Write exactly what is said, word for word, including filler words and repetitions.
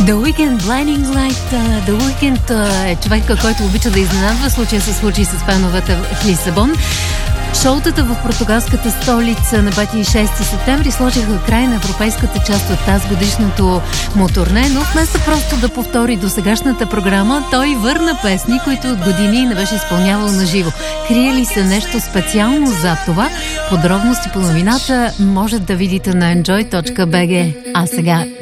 The Weeknd, Blinding Light. uh, The Weeknd uh, е човека, който обича да изненадва. Случая се случи с феновете в Лисабон. Шоутата в португалската столица на пети и шести септември сложиха край на европейската част от тази годишното му турне, но вместо просто да повтори досегашната програма, той върна песни, които от години не беше изпълнявал на живо. Крие ли се нещо специално за това? Подробности по новината може да видите на enjoy точка би джи. А сега